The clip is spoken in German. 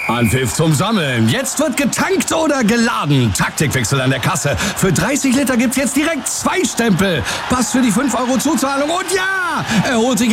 Anpfiff zum Sammeln. Jetzt wird getankt oder geladen. Taktikwechsel an der Kasse. Für 30 Liter gibt's jetzt direkt 2 Stempel. Pass für die 5 € Zuzahlung und ja, er holt sich